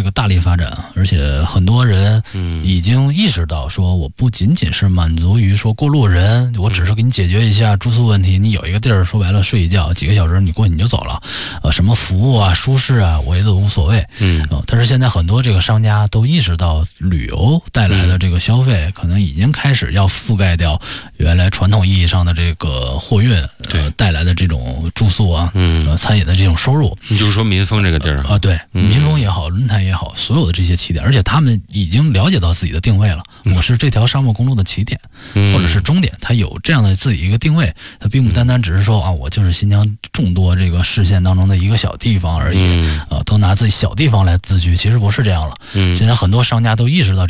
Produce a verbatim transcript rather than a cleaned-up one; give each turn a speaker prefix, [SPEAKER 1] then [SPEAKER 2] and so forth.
[SPEAKER 1] 个大力发展，而且很多人已经意识到说，我不仅仅是满足于说过路人，我只是给你解决一下住宿问题，你有一个地儿说白了睡一觉，几个小时你过去你就走了，呃，什么服务啊、舒适啊，我也都无所谓。嗯、呃，但是现在很多这个商家都意识到旅游带来的这个消费，可能已经开始要覆盖掉原来传统意义上的这个货运呃带来的这种住宿啊、嗯、呃、餐饮的这种收入。
[SPEAKER 2] 你就是说民丰这个地儿啊、
[SPEAKER 1] 呃，对，民丰也好，轮台也好，所有的这些起点，而且他们已经了解到自己的定位了，我是这条沙漠公路的起点，嗯、或者是终点，它有这样的自己一个定位，它并不单单只是说啊，我就是新疆众多这个市县当中的一个小地方而已，嗯、呃，都拿自己小地方来自居，其实不是这样了。嗯，现在很多商家都意识到。